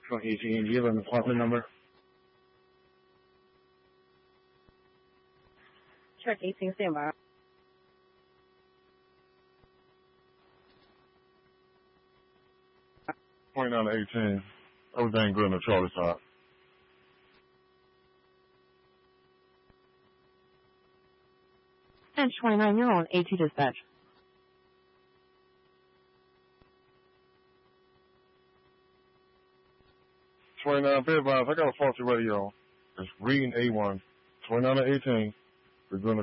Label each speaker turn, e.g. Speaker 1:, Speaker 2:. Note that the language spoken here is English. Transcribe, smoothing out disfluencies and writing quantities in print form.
Speaker 1: from ET. Do you have an apartment number?
Speaker 2: Truck 18, stand by.
Speaker 3: Point out 18. Everything good on the Charlie side.
Speaker 2: And 29, you're on AT dispatch.
Speaker 3: 29, be advised, I got a faulty radio. It's reading A1. 29 to 18. We're doing